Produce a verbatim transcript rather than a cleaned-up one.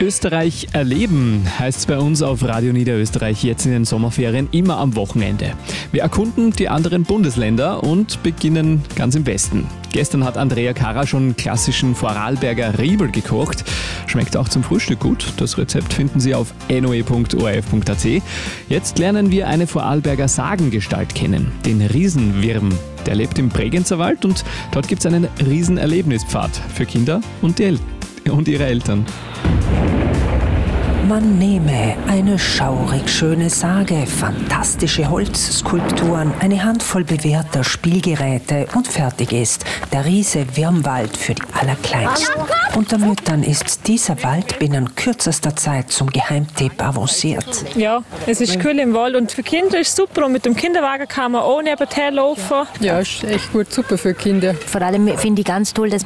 Österreich erleben heißt es bei uns auf Radio Niederösterreich jetzt in den Sommerferien immer am Wochenende. Wir erkunden die anderen Bundesländer und beginnen ganz im Westen. Gestern hat Andrea Kara schon klassischen Vorarlberger Riebel gekocht. Schmeckt auch zum Frühstück gut. Das Rezept finden Sie auf n o e punkt o r f punkt a t. Jetzt lernen wir eine Vorarlberger Sagengestalt kennen, den Riesenwirm. Der lebt im Bregenzerwald und dort gibt es einen Riesenerlebnispfad für Kinder und, die El- und ihre Eltern. Man nehme eine schaurig schöne Sage, fantastische Holzskulpturen, eine Handvoll bewährter Spielgeräte und fertig ist der Riese Wirmwald für die Allerkleinsten. Unter Müttern ist dieser Wald binnen kürzester Zeit zum Geheimtipp avanciert. Ja, es ist cool im Wald und für Kinder ist es super und mit dem Kinderwagen kann man auch nebenher laufen. Ja, ist echt gut, super für Kinder. Vor allem finde ich ganz toll, dass